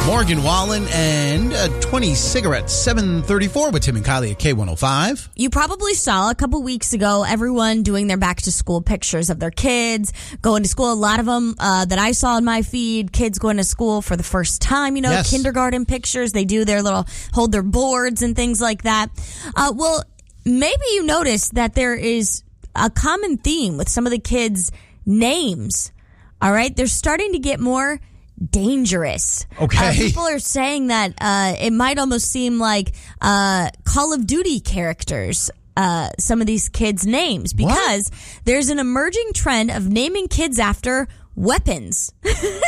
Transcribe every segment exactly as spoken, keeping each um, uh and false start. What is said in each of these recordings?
Morgan Wallen and uh, twenty cigarettes, seven thirty-four with Tim and Kylie at K one oh five. You probably saw a couple weeks ago everyone doing their back to school pictures of their kids going to school. A lot of them uh, that I saw in my feed, kids going to school for the first time, you know, Yes. kindergarten pictures. They do their little, hold their boards and things like that. Uh, well, maybe you noticed that there is a common theme with some of the kids' names. All right. They're starting to get more dangerous. Okay. Uh, people are saying that uh, it might almost seem like uh, Call of Duty characters, uh, some of these kids' names, because what? There's an emerging trend of naming kids after weapons. And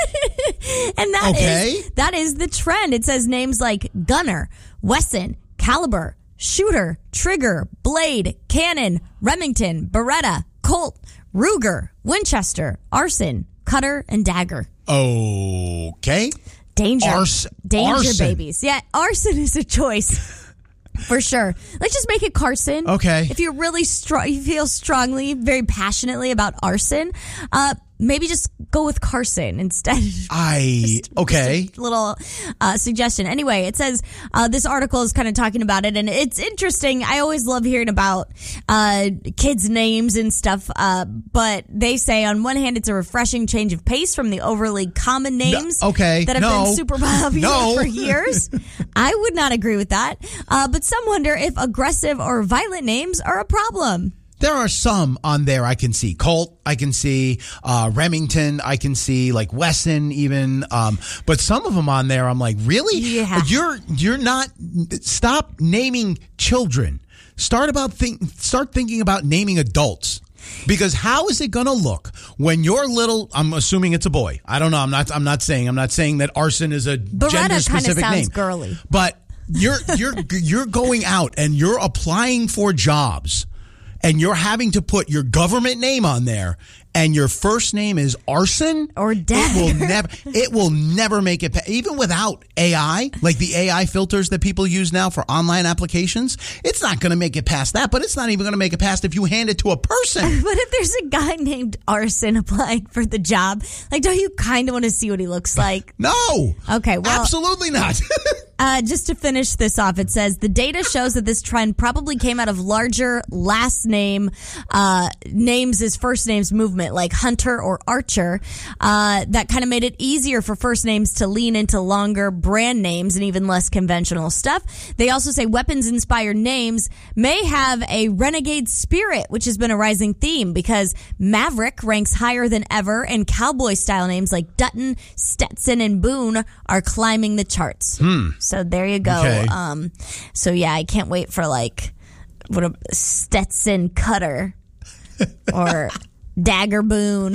that okay. is that is the trend. It says names like Gunner, Wesson, Caliber, Shooter, Trigger, Blade, Cannon, Remington, Beretta, Colt, Ruger, Winchester, Arson, Cutter, and Dagger. Okay. Danger. Ars- Danger arson. babies. Yeah, arson is a choice. For sure. Let's just make it Carson. Okay. If you're really strong, you feel strongly, very passionately about arson, uh, maybe just go with Carson instead. I, just, okay. Just a little uh, suggestion. Anyway, it says uh, this article is kind of talking about it, and it's interesting. I always love hearing about uh, kids' names and stuff, uh, but they say on one hand, it's a refreshing change of pace from the overly common names no, okay. that have no. been super popular no. for years. I would not agree with that, uh, but some wonder if aggressive or violent names are a problem. There are some on there I can see. Colt, I can see. Uh, Remington, I can see. Like Wesson, even. Um, but some of them on there, I'm like, really? Yeah. You're you're not. Stop naming children. Start about think. Start thinking about naming adults. Because how is it going to look when your little? I'm assuming it's a boy. I don't know. I'm not. I'm not saying. I'm not saying that arson is a Beretta gender specific kind of sounds name. girly. But you're you're you're going out and you're applying for jobs. And you're having to put your government name on there, and your first name is Arson or Dagger. It will never. It will never make it. Even without A I, like the A I filters that people use now for online applications, it's not going to make it past that. But it's not even going to make it past if you hand it to a person. But if there's a guy named Arson applying for the job, like, don't you kind of want to see what he looks like? No. Okay. Well, absolutely not. Uh, just to finish this off, it says the data shows that this trend probably came out of larger last name uh, names as first names movement, like Hunter or Archer. Uh, that kind of made it easier for first names to lean into longer brand names and even less conventional stuff. They also say weapons-inspired names may have a renegade spirit, which has been a rising theme because Maverick ranks higher than ever, and cowboy-style names like Dutton, Stetson, and Boone are climbing the charts. Hmm. So there you go. Okay. Um, so yeah, I can't wait for like what a Stetson Cutter or Dagger Boone.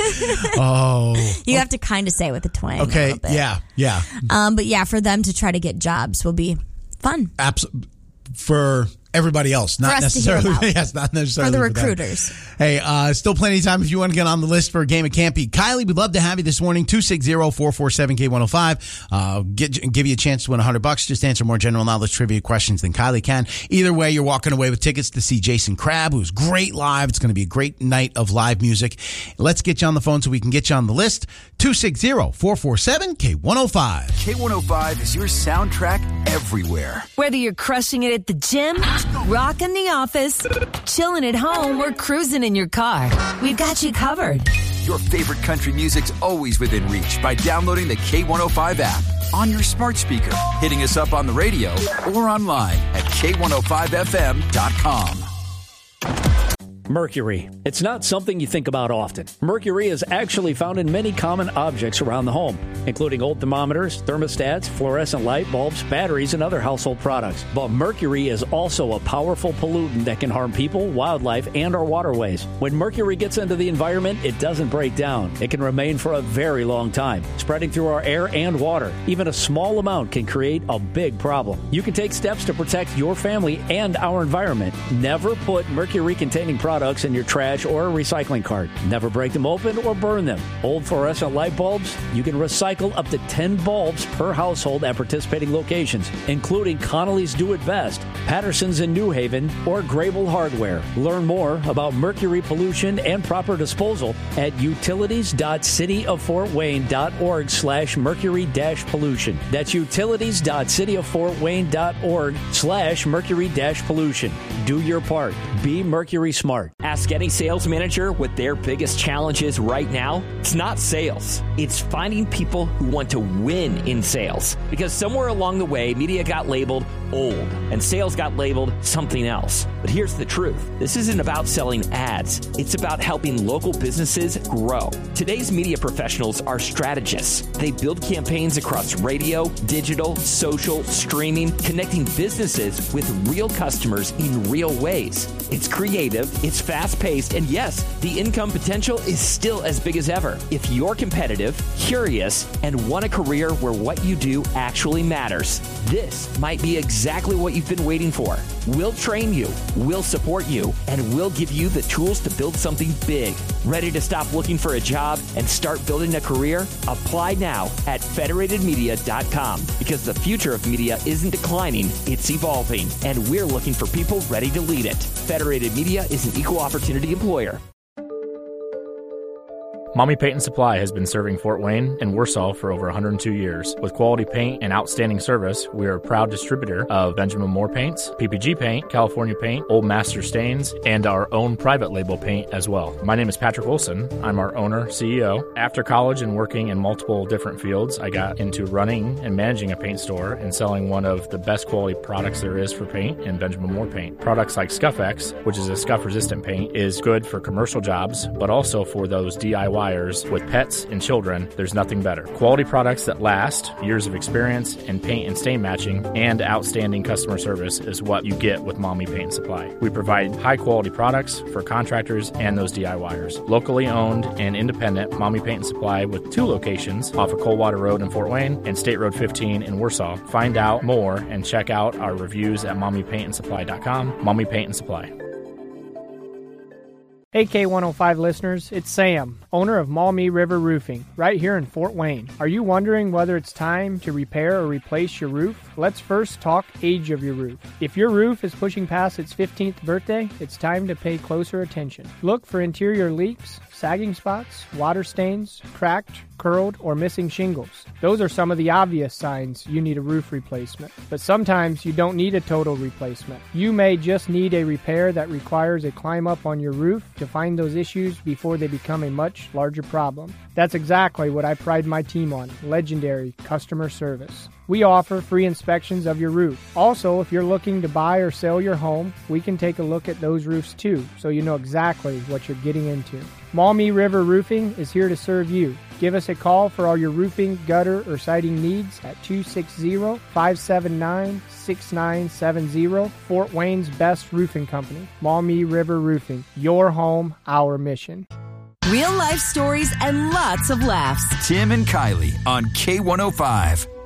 Oh, you have to kind of say it with a twang. okay. A little bit. Yeah, yeah. Um, but yeah, for them to try to get jobs will be fun. Absolutely. For everybody else, not for us to hear necessarily. about. Yes, not necessarily for the for them. recruiters. Hey, uh, still plenty of time if you want to get on the list for a game of Campy. Kylie, we'd love to have you this morning. two six zero, four four seven, K one oh five. Uh, get, give you a chance to win one hundred bucks. Just answer more general knowledge trivia questions than Kylie can. Either way, you're walking away with tickets to see Jason Crabb, who's great live. It's going to be a great night of live music. Let's get you on the phone so we can get you on the list. two six zero, four four seven, K one oh five. K one oh five is your soundtrack everywhere. Whether you're crushing it at the gym, rocking the office, chilling at home, or cruising in your car, we've got you covered. Your favorite country music's always within reach by downloading the K one oh five app on your smart speaker, hitting us up on the radio, or online at K one oh five F M dot com. Mercury. It's not something you think about often. Mercury is actually found in many common objects around the home, including old thermometers, thermostats, fluorescent light bulbs, batteries, and other household products. But mercury is also a powerful pollutant that can harm people, wildlife, and our waterways. When mercury gets into the environment, it doesn't break down. It can remain for a very long time, spreading through our air and water. Even a small amount can create a big problem. You can take steps to protect your family and our environment. Never put mercury-containing products products in your trash or recycling cart. Never break them open or burn them. Old fluorescent light bulbs, you can recycle up to ten bulbs per household at participating locations, including Connolly's Do It Best, Patterson's in New Haven, or Grable Hardware. Learn more about mercury pollution and proper disposal at utilities.cityoffortwayne.org slash mercury dash pollution. That's utilities.cityoffortwayne.org slash mercury dash pollution. Do your part. Be Mercury Smart. Ask any sales manager what their biggest challenge is right now. It's not sales. It's finding people who want to win in sales. Because somewhere along the way, media got labeled old and sales got labeled something else. But here's the truth. This isn't about selling ads. It's about helping local businesses grow. Today's media professionals are strategists. They build campaigns across radio, digital, social, streaming, connecting businesses with real customers in real ways. It's creative, it's fast-paced, and yes, the income potential is still as big as ever. If you're competitive, curious, and want a career where what you do actually matters, this might be exactly what you've been waiting for. We'll train you, we'll support you, and we'll give you the tools to build something big. Ready to stop looking for a job and start building a career? Apply now at federated media dot com, because the future of media isn't declining, it's evolving, and we're looking for people ready to lead it. Federated Media is an equal opportunity employer. Mommy Paint and Supply has been serving Fort Wayne and Warsaw for over one hundred two years. With quality paint and outstanding service, we are a proud distributor of Benjamin Moore paints, P P G paint, California paint, Old Master stains, and our own private label paint as well. My name is Patrick Wilson. I'm our owner, C E O. After college and working in multiple different fields, I got into running and managing a paint store and selling one of the best quality products there is for paint in Benjamin Moore paint. Products like Scuff-X, which is a scuff-resistant paint, is good for commercial jobs, but also for those D I Y with pets and children. There's nothing better. Quality products that last, years of experience in paint and stain matching, and outstanding customer service is what you get with Mommy Paint and Supply. We provide high quality products for contractors and those D I Y ers. Locally owned and independent, Mommy Paint and Supply with two locations off of Coldwater Road in Fort Wayne and State Road fifteen in Warsaw. Find out more and check out our reviews at mommy paint and supply dot com. Mommy Paint and Supply. Hey K one oh five listeners, it's Sam, owner of Maumee River Roofing, right here in Fort Wayne. Are you wondering whether it's time to repair or replace your roof? Let's first talk age of your roof. If your roof is pushing past its fifteenth birthday, it's time to pay closer attention. Look for interior leaks, sagging spots, water stains, cracked, curled, or missing shingles. Those are some of the obvious signs you need a roof replacement. But sometimes you don't need a total replacement. You may just need a repair that requires a climb up on your roof to find those issues before they become a much larger problem. That's exactly what I pride my team on, legendary customer service. We offer free inspections of your roof. Also, if you're looking to buy or sell your home, we can take a look at those roofs too, so you know exactly what you're getting into. Maumee River Roofing is here to serve you. Give us a call for all your roofing, gutter, or siding needs at two six zero, five seven nine, six nine seven zero. Fort Wayne's best roofing company, Maumee River Roofing. Your home, our mission. Real life stories and lots of laughs. Tim and Kylie on K one oh five.